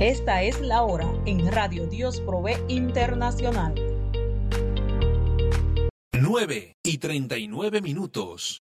Esta es la hora en Radio Dios Provee Internacional. 9:39.